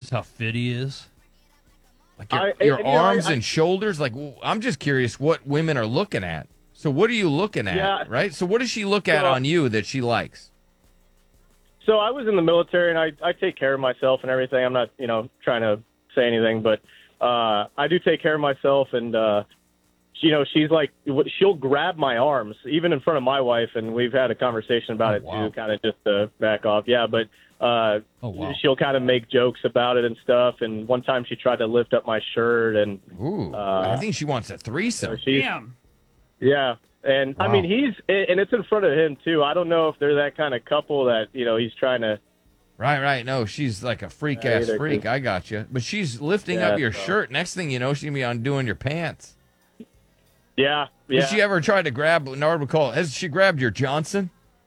Just how fit he is. Like your arms and shoulders. Like, I'm just curious what women are looking at. So what are you looking at, Yeah. right? So what does she look at on you that she likes? So I was in the military, and I take care of myself and everything. I'm not, trying to say anything, but I do take care of myself. And, she's like, she'll grab my arms, even in front of my wife, and we've had a conversation about it, too, kind of just to back off. Yeah, but she'll kind of make jokes about it and stuff. And one time she tried to lift up my shirt. And I think she wants a threesome. Damn. Yeah. And, Wow. I mean, and it's in front of him, too. I don't know if they're that kind of couple that, he's trying to. Right. No, she's like a freak-ass freak. I got you. But she's lifting up your shirt. Next thing you know, she's going to be undoing your pants. Yeah. Has she ever tried to grab, Nard would call it, has she grabbed your Johnson?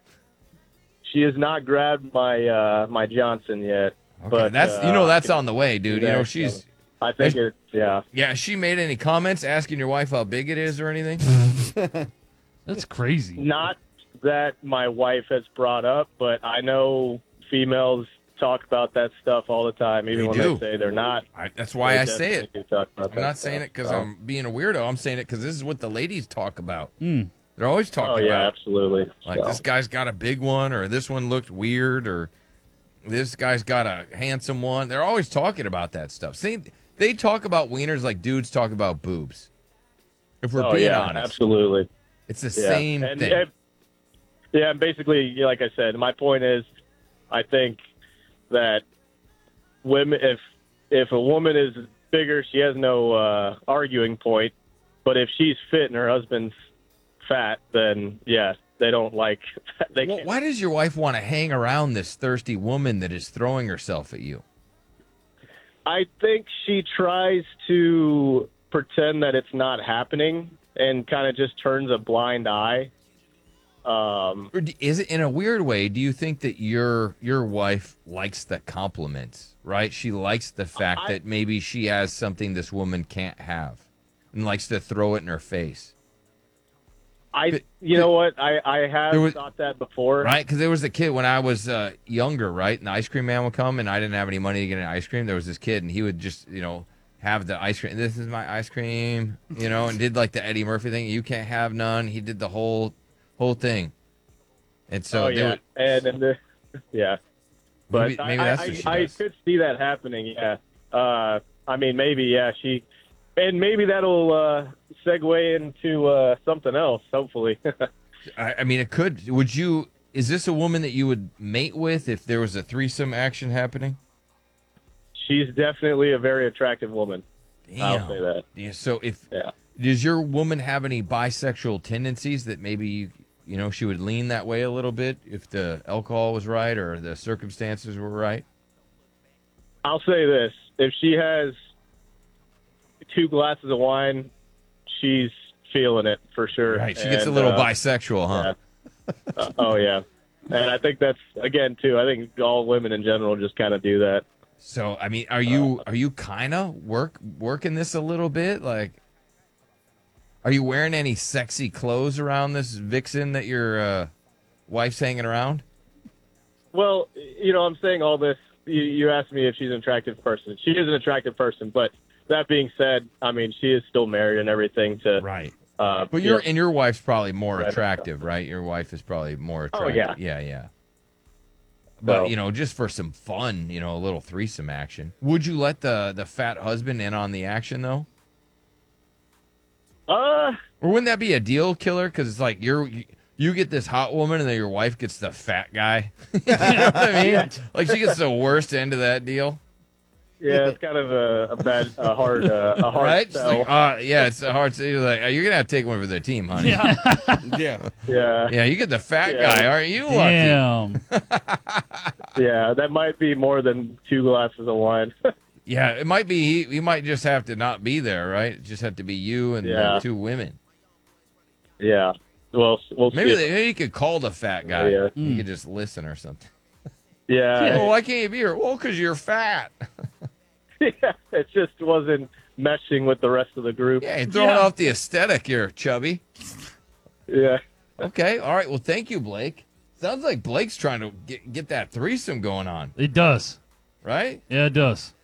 She has not grabbed my my Johnson yet. Okay, But that's on the way, dude. She's. I think it's, yeah. Yeah, has she made any comments asking your wife how big it is or anything? That's crazy. Not that my wife has brought up, but I know females talk about that stuff all the time, even when they say they're not. That's why I say it. I'm not saying it because I'm being a weirdo. I'm saying it because this is what the ladies talk about. They're always talking about. Absolutely. Like, this guy's got a big one, or this one looked weird, or this guy's got a handsome one. They're always talking about that stuff. They talk about wieners like dudes talk about boobs. If we're being honest. Absolutely. It's the same thing. And basically, like I said, my point is, I think that women, if a woman is bigger, she has no arguing point. But if she's fit and her husband's fat, then yes, they don't like. Why does your wife want to hang around this thirsty woman that is throwing herself at you? I think she tries to pretend that it's not happening and kind of just turns a blind eye. Or is it in a weird way? Do you think that your wife likes the compliments, right? She likes the fact that maybe she has something this woman can't have, and likes to throw it in her face. You know what? I have thought that before. Right? Because there was a kid when I was younger, right? And the ice cream man would come, and I didn't have any money to get an ice cream. There was this kid, and he would just, have the ice cream. This is my ice cream, and did like the Eddie Murphy thing. You can't have none. He did the whole thing. And so, yeah. But maybe that's what she I does. could see that happening. Yeah. I mean, maybe. Yeah. And maybe that'll segue into something else. Hopefully. I mean, it could. Is this a woman that you would mate with if there was a threesome action happening? She's definitely a very attractive woman. Damn. I'll say that. Yeah, so does your woman have any bisexual tendencies that maybe she would lean that way a little bit if the alcohol was right or the circumstances were right? I'll say this: if she has 2 glasses of wine, she's feeling it for sure. Right, she gets a little bisexual, huh? Yeah. Oh yeah, and I think that's again too. I think all women in general just kind of do that. So, I mean, are you kind of working this a little bit? Like, are you wearing any sexy clothes around this vixen that your wife's hanging around? Well, I'm saying all this. You asked me if she's an attractive person. She is an attractive person, but that being said, I mean, she is still married and everything. Right. But your wife's probably more attractive, right? Your wife is probably more attractive. Oh, yeah. Yeah. But, just for some fun, a little threesome action. Would you let the fat husband in on the action, though? Or wouldn't that be a deal killer? Because it's like you get this hot woman and then your wife gets the fat guy. You know what I mean? Yeah. Like she gets the worst end of that deal. Yeah, it's kind of a hard right? sell. It's a hard sell. Like, you're going to have to take one for the team, honey. Yeah. Yeah, you get the fat guy, aren't you? Damn. Yeah, that might be more than 2 glasses of wine. Yeah, it might be. He might just have to not be there, right? It just have to be you and the 2 women. Yeah. Well, we'll maybe see. maybe you could call the fat guy. Yeah. You could just listen or something. Yeah. Well, why can't you be here? Well, because you're fat. Yeah, it just wasn't meshing with the rest of the group. Yeah, you're throwing off the aesthetic here, chubby. Yeah. Okay, all right. Well, thank you, Blake. Sounds like Blake's trying to get that threesome going on. It does. Right? Yeah, it does.